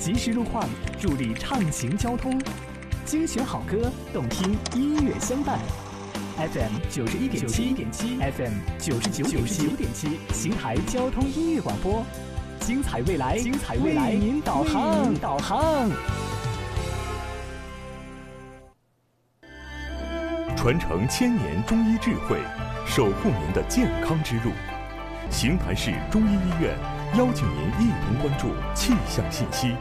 及时路况，助力畅行交通。精选好歌，动听音乐相伴。FM 91.7 ，FM 99.7，邢台交通音乐广播，精彩未来，为您导航。 传承千年中医智慧，守护您的健康之路。邢台市中医医院邀请您一同关注气象信息。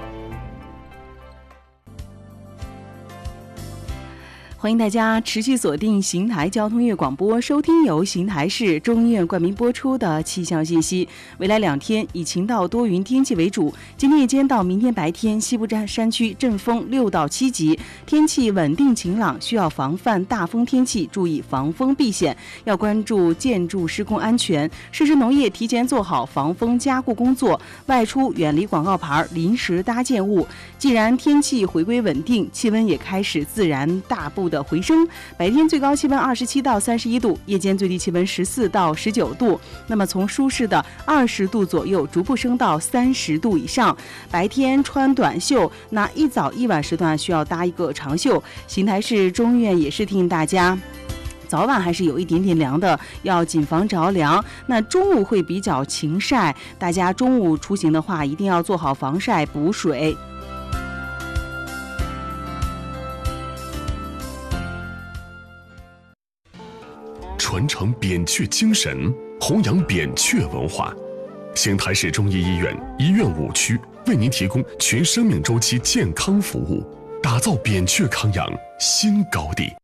欢迎大家持续锁定邢台交通音乐广播，收听由邢台市中医院冠名播出的气象信息。未来2天以晴到多云天气为主，今天夜间到明天白天，西部山区阵风6到7级，天气稳定晴朗，需要防范大风天气，注意防风避险，要关注建筑施工安全，实施农业提前做好防风加固工作，外出远离广告牌、临时搭建物。既然天气回归稳定，气温也开始自然大步的回升，白天最高气温27到31度，夜间最低气温14到19度。那么从舒适的20度左右逐步升到30度以上。白天穿短袖，那一早一晚时段需要搭一个长袖。邢台市中医院也是提醒大家，早晚还是有一点点凉的，要谨防着凉。那中午会比较晴晒，大家中午出行的话，一定要做好防晒补水。 传承扁鹊精神，弘扬扁鹊文化。邢台市中医医院医院5区为您提供全生命周期健康服务，打造扁鹊康养新高地。